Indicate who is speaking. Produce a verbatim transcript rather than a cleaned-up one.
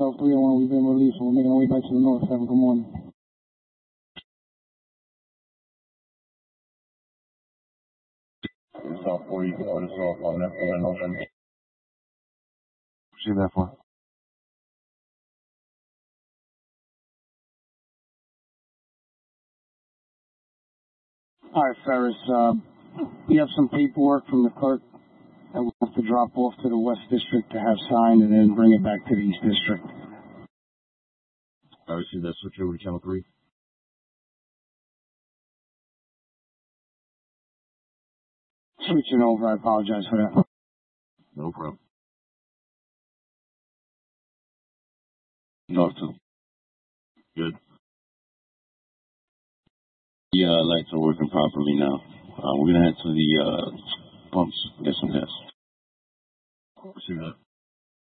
Speaker 1: South three oh one, we've been released. We're making our way back to the north. Have a good morning.
Speaker 2: South forty, oh, this is off on that four and open.
Speaker 3: See that one.
Speaker 1: All right, Ferris. Uh, we have some paperwork from the clerk that we'll have to drop off to the West District to have signed and then bring it back to the East District.
Speaker 3: I received that. Switch over to channel three.
Speaker 1: Switching over, I apologize for that.
Speaker 3: No problem.
Speaker 2: North two.
Speaker 3: Good.
Speaker 2: The uh, lights are working properly now. Uh, we're gonna head to the uh, pumps, get some gas.
Speaker 3: See that.